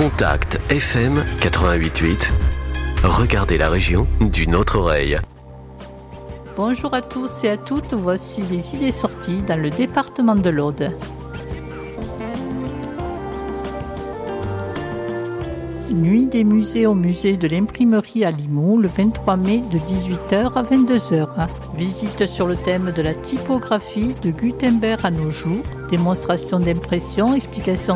Contact FM 88.8. Regardez la région d'une autre oreille. Bonjour à tous et à toutes, voici les idées sorties dans le département de l'Aude. Nuit des musées au musée de l'imprimerie à Limoux le 23 mai de 18h à 22h. Visite sur le thème de la typographie de Gutenberg à nos jours, démonstration d'impression, explication